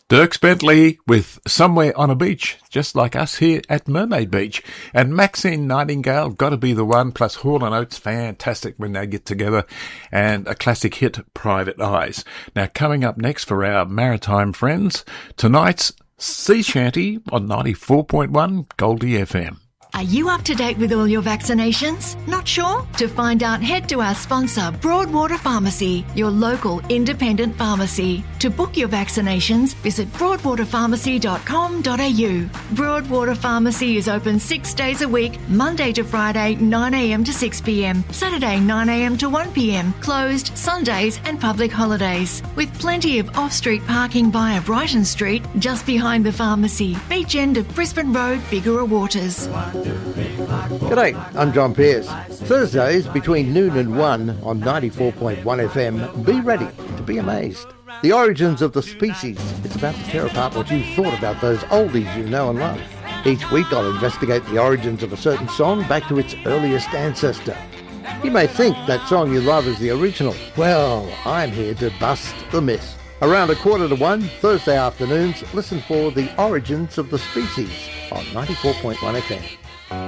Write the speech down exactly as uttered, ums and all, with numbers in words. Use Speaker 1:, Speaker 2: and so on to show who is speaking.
Speaker 1: Dierks Bentley with Somewhere on a Beach, just like us here at Mermaid Beach. And Maxine Nightingale, Gotta Be the One, plus Hall and Oates, fantastic when they get together. And a classic hit, Private Eyes. Now, coming up next for our maritime friends, tonight's Sea Shanty on ninety-four point one Goldie F M.
Speaker 2: Are you up to date with all your vaccinations? Not sure? To find out, head to our sponsor, Broadwater Pharmacy, your local independent pharmacy. To book your vaccinations, visit broadwater pharmacy dot com dot a u. Broadwater Pharmacy is open six days a week, Monday to Friday, nine a m to six p m, Saturday, nine a m to one p m, closed Sundays and public holidays. With plenty of off-street parking via Brighton Street, just behind the pharmacy, beach end of Brisbane Road, Bigara Waters.
Speaker 3: G'day, I'm John Pearce. Thursdays between noon and one on ninety-four point one F M. Be ready to be amazed. The origins of the species. It's about to tear apart what you thought about those oldies you know and love. Each week I'll investigate the origins of a certain song back to its earliest ancestor. You may think that song you love is the original. Well, I'm here to bust the myth. Around a quarter to one, Thursday afternoons, listen for The Origins of the Species on ninety-four point one F M.